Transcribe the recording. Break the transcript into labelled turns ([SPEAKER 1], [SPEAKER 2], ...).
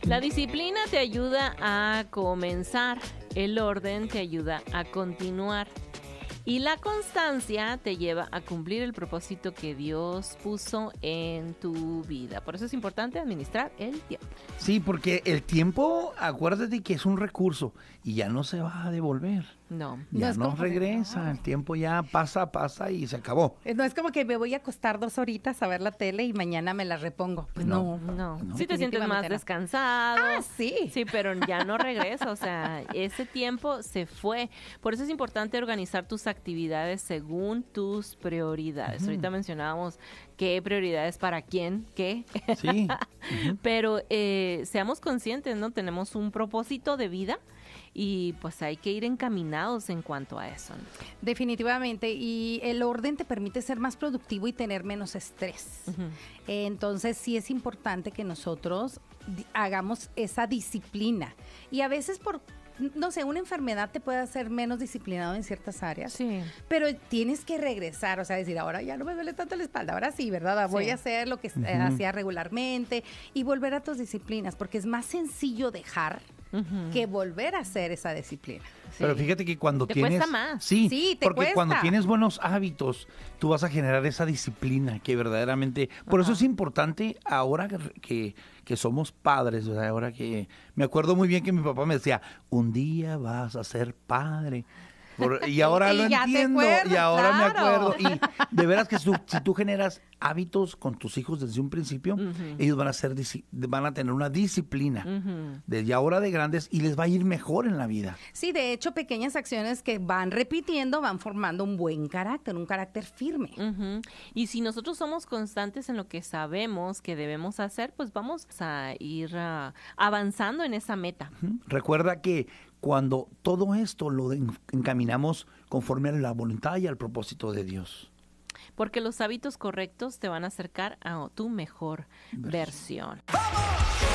[SPEAKER 1] La disciplina te ayuda a comenzar, el orden te ayuda a continuar y la constancia te lleva a cumplir el propósito que Dios puso en tu vida. Por eso es importante administrar el tiempo.
[SPEAKER 2] Sí, porque el tiempo, acuérdate que es un recurso y ya no se va a devolver.
[SPEAKER 1] No.
[SPEAKER 2] Ya
[SPEAKER 3] es
[SPEAKER 2] no
[SPEAKER 3] como
[SPEAKER 2] regresa,
[SPEAKER 3] no.
[SPEAKER 2] el tiempo ya pasa y se acabó.
[SPEAKER 3] No es como que me voy a acostar 2 horitas a ver la tele y mañana me la repongo. Pues no.
[SPEAKER 1] Sí te sientes más
[SPEAKER 3] Definitivamente no.
[SPEAKER 1] descansado.
[SPEAKER 3] Ah, sí.
[SPEAKER 1] Sí, pero ya no regresa, o sea, ese tiempo se fue. Por eso es importante organizar tus actividades según tus prioridades. Ahorita mencionábamos qué prioridades para quién, qué.
[SPEAKER 2] Sí.
[SPEAKER 1] Pero seamos conscientes, ¿no? Tenemos un propósito de vida y pues hay que ir encaminados en cuanto a eso, ¿no?
[SPEAKER 3] Definitivamente, y el orden te permite ser más productivo y tener menos estrés. Entonces sí es importante que nosotros hagamos esa disciplina. Y a veces no sé, una enfermedad te puede hacer menos disciplinado en ciertas áreas.
[SPEAKER 1] Sí.
[SPEAKER 3] Pero tienes que regresar, o sea, decir, ahora ya no me duele tanto la espalda, ahora sí, ¿verdad? Voy
[SPEAKER 1] Sí.
[SPEAKER 3] a hacer lo que hacía regularmente y volver a tus disciplinas, porque es más sencillo dejar que volver a hacer esa disciplina.
[SPEAKER 2] Pero fíjate que cuando
[SPEAKER 1] Te
[SPEAKER 2] tienes...
[SPEAKER 1] cuesta más.
[SPEAKER 2] Sí,
[SPEAKER 3] Sí, te
[SPEAKER 2] porque
[SPEAKER 3] cuesta.
[SPEAKER 2] cuando tienes buenos hábitos, tú vas a generar esa disciplina que verdaderamente... Por eso es importante ahora que somos padres, ¿verdad? Ahora que... Me acuerdo muy bien que mi papá me decía, un día vas a ser padre. Y ahora
[SPEAKER 3] Y
[SPEAKER 2] lo
[SPEAKER 3] ya te
[SPEAKER 2] entiendo,
[SPEAKER 3] acuerdas,
[SPEAKER 2] y ahora me
[SPEAKER 3] claro.
[SPEAKER 2] acuerdo. Y de veras que si tú generas hábitos con tus hijos desde un principio, ellos van a tener una disciplina desde ahora de grandes y les va a ir mejor en la vida.
[SPEAKER 3] Sí, de hecho, pequeñas acciones que van repitiendo van formando un buen carácter, un carácter firme.
[SPEAKER 1] Y si nosotros somos constantes en lo que sabemos que debemos hacer, pues vamos a ir avanzando en esa meta.
[SPEAKER 2] Recuerda que cuando todo esto lo encaminamos conforme a la voluntad y al propósito de Dios.
[SPEAKER 1] Porque los hábitos correctos te van a acercar a tu mejor versión.